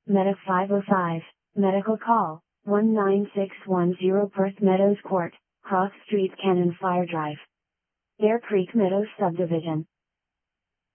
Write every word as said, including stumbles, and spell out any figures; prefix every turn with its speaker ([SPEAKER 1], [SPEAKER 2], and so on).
[SPEAKER 1] Medic five oh five, Medical Call, one nine six one zero Perth Meadows Court, Cross Street Cannon Fire Drive. Bear Creek Meadows Subdivision.